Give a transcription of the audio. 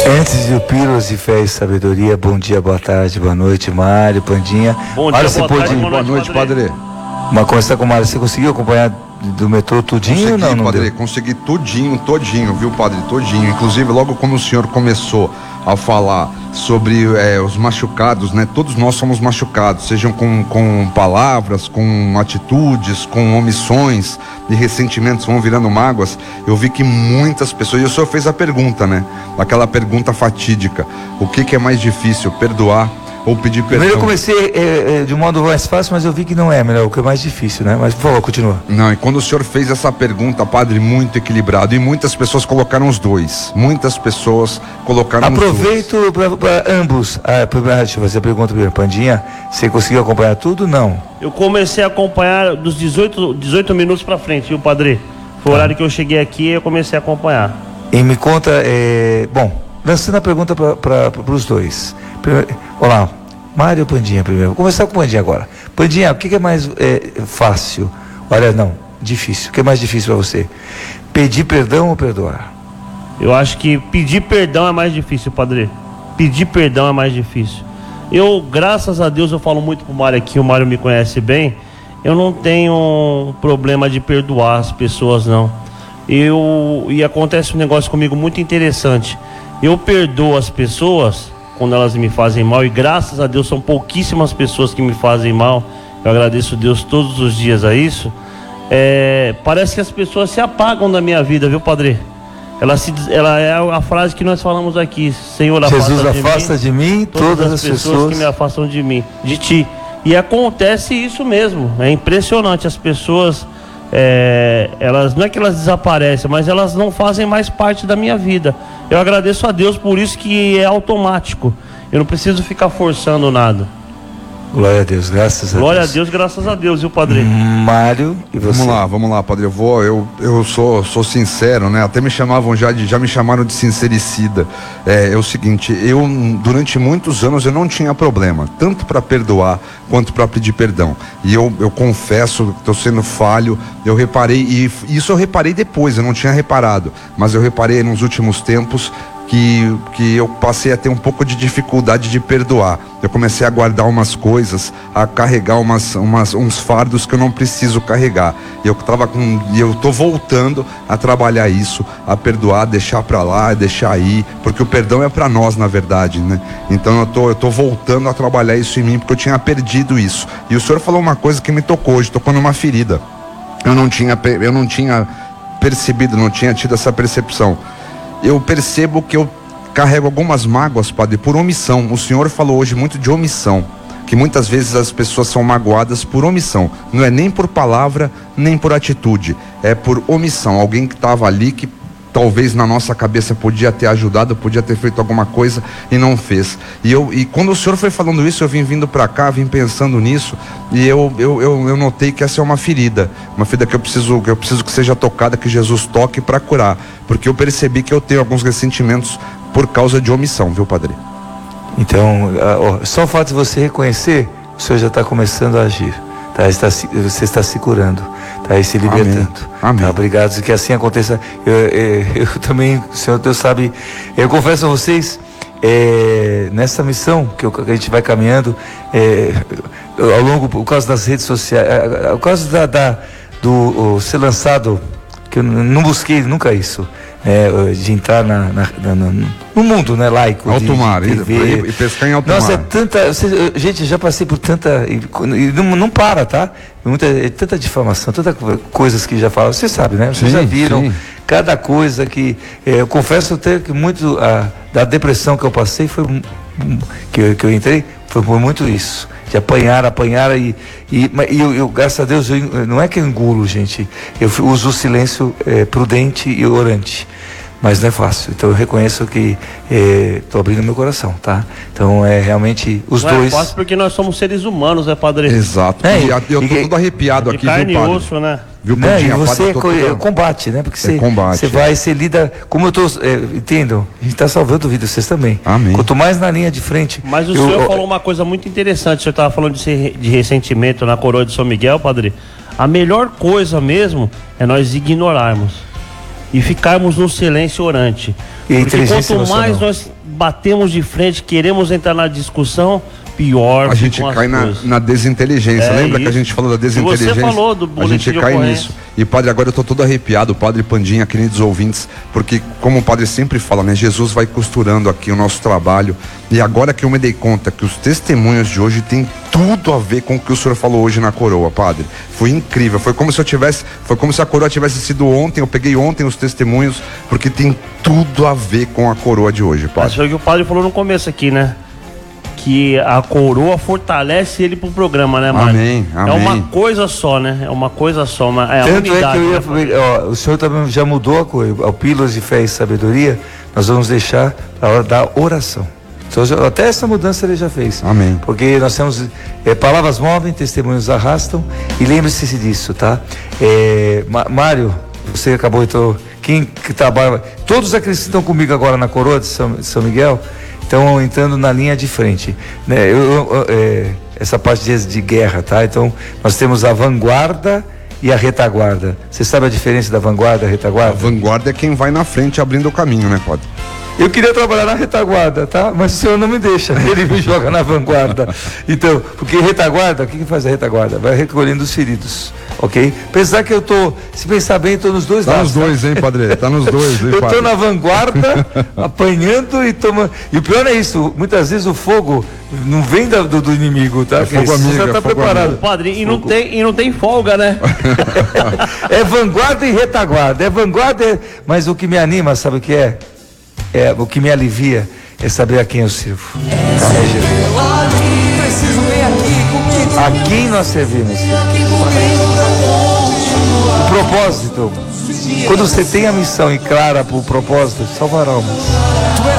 Antes de Pílulas de Fé e Sabedoria, bom dia, boa tarde, boa noite, Mário, Pandinha. Bom dia, boa tarde, boa noite, Padre. Mas conversar com o Mário, você conseguiu acompanhar do metrô tudinho? Consegui, não, Padre, deu? consegui todinho, viu, Padre, todinho. Inclusive, logo quando o senhor começou a falar sobre os machucados, né? Todos nós somos machucados, sejam com palavras, com atitudes, com omissões, e ressentimentos vão virando mágoas. Eu vi que muitas pessoas, e o senhor fez a pergunta, né? Aquela pergunta fatídica: o que é mais difícil, perdoar ou pedir perdão? Primeiro eu comecei de um modo mais fácil, mas eu vi que não é, melhor, o que é mais difícil, né? Mas por favor, continua. Não, e quando o senhor fez essa pergunta, Padre, muito equilibrado, e muitas pessoas colocaram os dois. Muitas pessoas colocaram Aproveito para ambos. Deixa eu fazer a pergunta primeiro. Pandinha, você conseguiu acompanhar tudo? Não. Eu comecei a acompanhar dos 18 minutos pra frente, viu, Padre? Foi o horário que eu cheguei aqui e eu comecei a acompanhar. E me conta, bom, lançando a pergunta para os dois. Olá, Mário ou Pandinha primeiro? Vou começar com o Pandinha agora. Pandinha, o que é mais fácil? Olha, não, difícil. O que é mais difícil para você? Pedir perdão ou perdoar? Eu acho que pedir perdão é mais difícil, Padre. Pedir perdão é mais difícil. Eu, graças a Deus, eu falo muito pro Mário aqui, o Mário me conhece bem. Eu não tenho problema de perdoar as pessoas, não. E acontece um negócio comigo muito interessante. Eu perdoo as pessoas quando elas me fazem mal, e graças a Deus são pouquíssimas pessoas que me fazem mal. Eu agradeço a Deus todos os dias a isso. Parece que as pessoas se apagam da minha vida, viu, Padre? Ela é a frase que nós falamos aqui: Senhor, Jesus, afasta de mim todas as pessoas que me afastam de mim, de ti. E acontece isso mesmo, é impressionante. As pessoas, elas, não é que elas desaparecem, mas elas não fazem mais parte da minha vida. Eu agradeço a Deus por isso, que é automático. Eu não preciso ficar forçando nada. Glória a Deus, graças a Deus. Glória a Deus, graças a Deus, viu, Padre? Mário, e você? Vamos lá, Padre. Eu sou sincero, né? Até me chamavam já me chamaram de sincericida. É o seguinte, eu durante muitos anos eu não tinha problema, tanto para perdoar quanto para pedir perdão. E eu confesso que estou sendo falho. Eu reparei, e isso eu reparei depois, eu não tinha reparado, mas eu reparei nos últimos tempos que eu passei a ter um pouco de dificuldade de perdoar. Eu comecei a guardar umas coisas, a carregar uns fardos que eu não preciso carregar. E eu tô voltando a trabalhar isso, a perdoar, deixar pra lá, deixar ir, porque o perdão é pra nós, na verdade, né? Então eu tô voltando a trabalhar isso em mim, porque eu tinha perdido isso. E o senhor falou uma coisa que me tocou hoje, tocou numa ferida. Eu não tinha percebido, não tinha tido essa percepção. Eu percebo que eu carrego algumas mágoas, Padre, por omissão. O senhor falou hoje muito de omissão, que muitas vezes as pessoas são magoadas por omissão. Não é nem por palavra, nem por atitude, é por omissão. Alguém que estava ali, que talvez na nossa cabeça podia ter ajudado, podia ter feito alguma coisa e não fez. E quando o senhor foi falando isso, eu vim vindo para cá, vim pensando nisso, e eu notei que essa é uma ferida que eu preciso que seja tocada, que Jesus toque para curar, porque eu percebi que eu tenho alguns ressentimentos por causa de omissão, viu, Padre? Então, só o fato de você reconhecer, o senhor já está começando a agir, tá? Você está se curando, tá? E se libertando. Amém. Tá? Obrigado, que assim aconteça. Eu também, o Senhor Deus sabe, eu confesso a vocês, nessa missão que a gente vai caminhando, ao longo, por causa das redes sociais, por causa do ser lançado, que eu não busquei nunca isso, de entrar no mundo, né, laico, alto mar, e pescar em alto mar. Nossa, gente, já passei por tanta, e não para, tá? Tanta difamação, tantas coisas que já falam, você sabe, né? Vocês já viram, sim. Cada coisa que, eu confesso até que muito da depressão que eu passei, que eu entrei, foi por muito isso, de apanhar, e eu, graças a Deus, não é que eu engulo, gente, eu uso o silêncio prudente e orante. Mas não é fácil, então eu reconheço que estou abrindo meu coração, tá? Então realmente os dois. Não é fácil porque nós somos seres humanos, né, Padre? Exato. Eu tô todo arrepiado aqui, carne viu, Padre? E osso, né? Viu, e você combate, né? Porque você lida, como eu tô, entendo, a gente está salvando vidas, vocês também. Amém. Quanto mais na linha de frente. Mas o senhor falou uma coisa muito interessante, o senhor estava falando de ressentimento na coroa de São Miguel, Padre. A melhor coisa mesmo é nós ignorarmos. e ficarmos no silêncio orante. Porque quanto mais nós batemos de frente, queremos entrar na discussão, pior a gente cai na desinteligência. Lembra que a gente falou da desinteligência? Você falou do boletim. A gente cai nisso. E padre, agora eu tô todo arrepiado, padre Pandinha, queridos ouvintes, porque como o padre sempre fala, né, Jesus vai costurando aqui o nosso trabalho. E agora que eu me dei conta que os testemunhos de hoje têm tudo a ver com o que o senhor falou hoje na coroa, padre. Foi incrível, foi como se a coroa tivesse sido ontem. Eu peguei ontem os testemunhos, porque tem tudo a ver com a coroa de hoje, padre. Isso foi o que o padre falou no começo aqui, né? Que a coroa fortalece ele pro programa, né, Mário? Amém, amém. É uma coisa só, né? É uma coisa só, é a tanto unidade. É que o senhor também já mudou a coisa. Ao Pílulas de Fé e Sabedoria, nós vamos deixar a hora da oração. Então, até essa mudança ele já fez. Amém. Porque nós temos palavras movem, testemunhos arrastam. E lembre-se disso, tá? Mário, você acabou, então, quem que trabalha, todos aqueles que estão comigo agora na coroa de São Miguel, estão entrando na linha de frente, né? Essa parte de guerra, tá? Então, nós temos a vanguarda e a retaguarda. Você sabe a diferença da vanguarda e a retaguarda? A vanguarda é quem vai na frente abrindo o caminho, né, padre? Eu queria trabalhar na retaguarda, tá? Mas o senhor não me deixa, ele me joga na vanguarda. Então, porque retaguarda, o que faz a retaguarda? Vai recolhendo os feridos, ok? Apesar que eu tô, se pensar bem, tô nos dois lados. Tá nos dois, hein, padre? Tá nos dois, hein, eu padre? tô na vanguarda, apanhando e tomando. E o pior é isso, muitas vezes o fogo não vem do inimigo, tá? É fogo amigo, você tá preparado. Amigo. Padre, e não tem folga, né? É vanguarda e retaguarda. É vanguarda, mas o que me anima, sabe o que é? O que me alivia é saber a quem eu sirvo. A quem nós servimos? O propósito. Quando você tem a missão e clara para o propósito, salvar almas.